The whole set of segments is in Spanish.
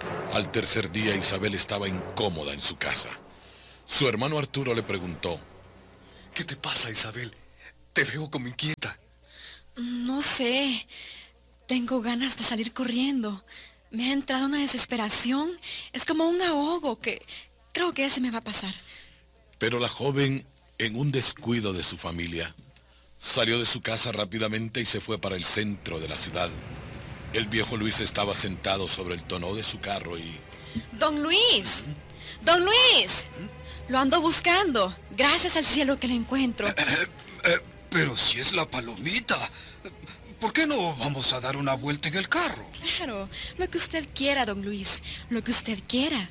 Al tercer día, Isabel estaba incómoda en su casa. Su hermano Arturo le preguntó: ¿Qué te pasa, Isabel? Te veo como inquieta. No sé. Tengo ganas de salir corriendo. Me ha entrado una desesperación. Es como un ahogo que creo que ya se me va a pasar. Pero la joven, en un descuido de su familia, salió de su casa rápidamente y se fue para el centro de la ciudad. El viejo Luis estaba sentado sobre el tonneau de su carro y... ¡Don Luis! ¡Don Luis! Lo ando buscando. Gracias al cielo que lo encuentro. Pero si es la Palomita, ¿por qué no vamos a dar una vuelta en el carro? Claro, lo que usted quiera, don Luis. Lo que usted quiera.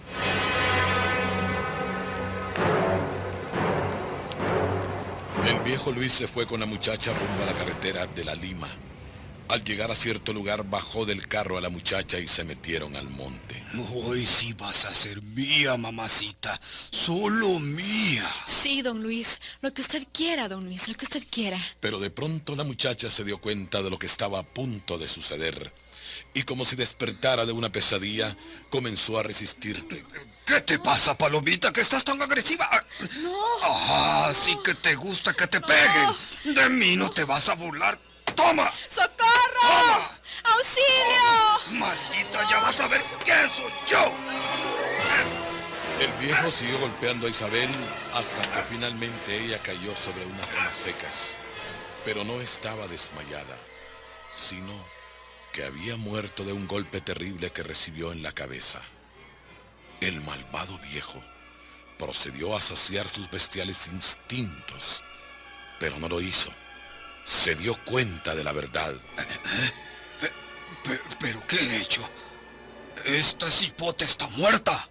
El viejo Luis se fue con la muchacha rumbo a la carretera de La Lima. Al llegar a cierto lugar, bajó del carro a la muchacha y se metieron al monte. Hoy sí vas a ser mía, mamacita. Solo mía. Sí, don Luis. Lo que usted quiera, don Luis. Lo que usted quiera. Pero de pronto la muchacha se dio cuenta de lo que estaba a punto de suceder. Y como si despertara de una pesadilla, comenzó a resistirte. ¿Qué te pasa, Palomita, que estás tan agresiva? No. Ah, sí que te gusta que te peguen. De mí no te vas a burlar. ¡Toma! ¡Socorro! ¡Toma! ¡Auxilio! ¡Maldita, ya vas a ver qué soy yo! El viejo siguió golpeando a Isabel hasta que finalmente ella cayó sobre unas ramas secas. Pero no estaba desmayada, sino que había muerto de un golpe terrible que recibió en la cabeza. El malvado viejo procedió a saciar sus bestiales instintos, pero no lo hizo. Se dio cuenta de la verdad. ¿Pero qué he hecho? Esta cipota está muerta.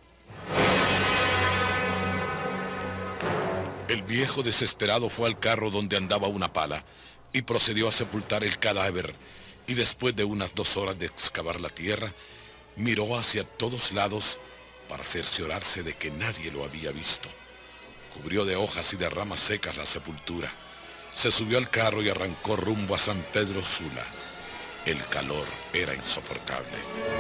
El viejo desesperado fue al carro donde andaba una pala y procedió a sepultar el cadáver, y después de unas 2 horas de excavar la tierra, miró hacia todos lados para cerciorarse de que nadie lo había visto. Cubrió de hojas y de ramas secas la sepultura. Se subió al carro y arrancó rumbo a San Pedro Sula. El calor era insoportable.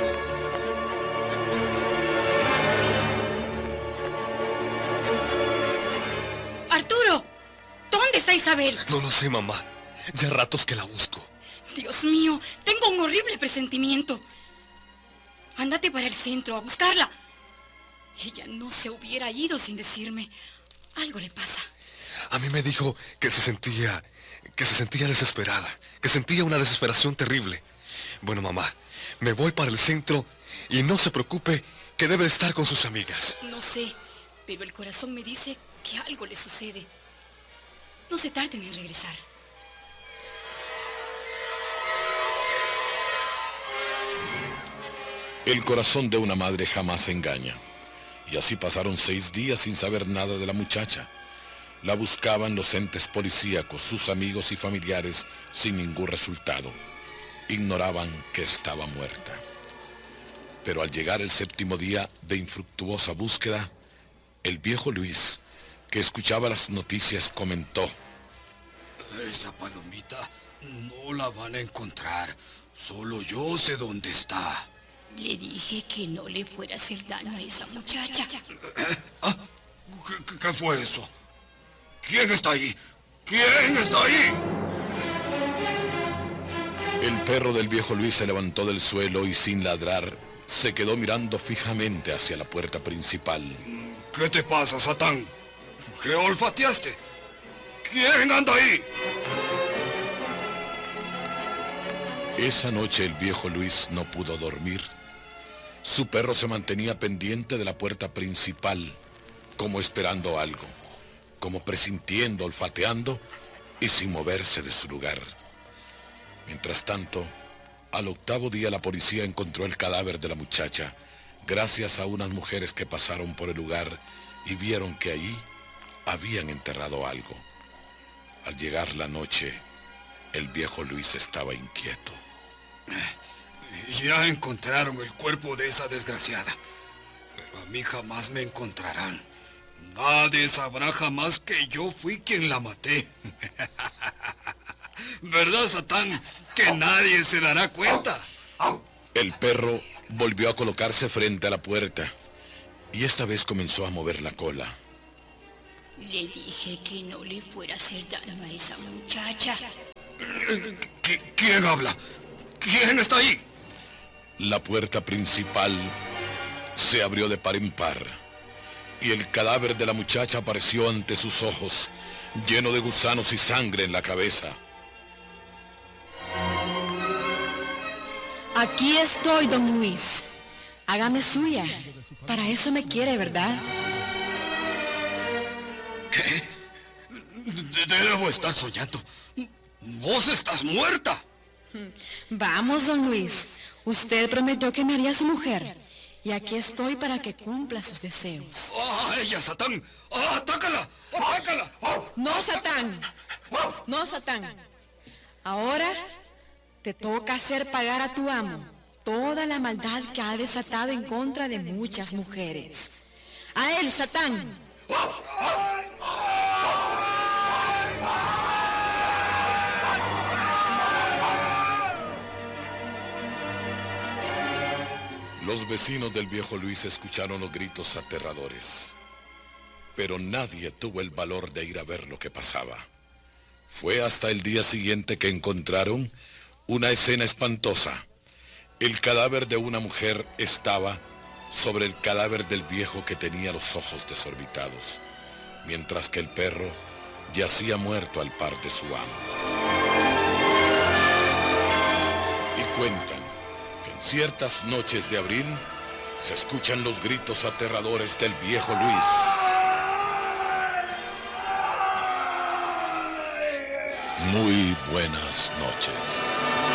¡Arturo! ¿Dónde está Isabel? No lo sé, mamá. Ya ratos que la busco. Dios mío, tengo un horrible presentimiento. Ándate para el centro a buscarla. Ella no se hubiera ido sin decirme. Algo le pasa. A mí me dijo que se sentía desesperada, que sentía una desesperación terrible. Bueno, mamá, me voy para el centro y no se preocupe que debe estar con sus amigas. No sé, pero el corazón me dice que algo le sucede. No se tarden en regresar. El corazón de una madre jamás engaña. Y así pasaron 6 días sin saber nada de la muchacha. La buscaban los entes policíacos, sus amigos y familiares, sin ningún resultado. Ignoraban que estaba muerta. Pero al llegar el 7º día de infructuosa búsqueda, el viejo Luis, que escuchaba las noticias, comentó: Esa Palomita no la van a encontrar. Solo yo sé dónde está. Le dije que no le fuera a hacer daño a esa muchacha. ¿Qué fue eso? ¿Quién está ahí? ¿Quién está ahí? El perro del viejo Luis se levantó del suelo y sin ladrar, se quedó mirando fijamente hacia la puerta principal. ¿Qué te pasa, Satán? ¿Qué olfateaste? ¿Quién anda ahí? Esa noche el viejo Luis no pudo dormir. Su perro se mantenía pendiente de la puerta principal, como esperando algo, como presintiendo, olfateando y sin moverse de su lugar. Mientras tanto, al 8º día la policía encontró el cadáver de la muchacha, gracias a unas mujeres que pasaron por el lugar y vieron que allí habían enterrado algo. Al llegar la noche, el viejo Luis estaba inquieto. Ya encontraron el cuerpo de esa desgraciada, pero a mí jamás me encontrarán. Nadie sabrá jamás que yo fui quien la maté. ¿Verdad, Satán? Que nadie se dará cuenta. El perro volvió a colocarse frente a la puerta y esta vez comenzó a mover la cola. Le dije que no le fuera a hacer daño a esa muchacha. ¿Quién habla? ¿Quién está ahí? La puerta principal se abrió de par en par y el cadáver de la muchacha apareció ante sus ojos, lleno de gusanos y sangre en la cabeza. Aquí estoy, don Luis. Hágame suya. Para eso me quiere, ¿verdad? ¿Qué? Debo estar soñando. ¡Vos estás muerta! Vamos, don Luis. Usted prometió que me haría su mujer. Y aquí estoy para que cumpla sus deseos. ¡Ah, ella, Satán! ¡Ah, atácala! ¡Atácala! No, Satán. No, Satán. Ahora te toca hacer pagar a tu amo toda la maldad que ha desatado en contra de muchas mujeres. A él, Satán. Los vecinos del viejo Luis escucharon los gritos aterradores, pero nadie tuvo el valor de ir a ver lo que pasaba. Fue hasta el día siguiente que encontraron una escena espantosa. El cadáver de una mujer estaba sobre el cadáver del viejo que tenía los ojos desorbitados, mientras que el perro yacía muerto al par de su amo. Y cuentan que en ciertas noches de abril se escuchan los gritos aterradores del viejo Luis. Muy buenas noches.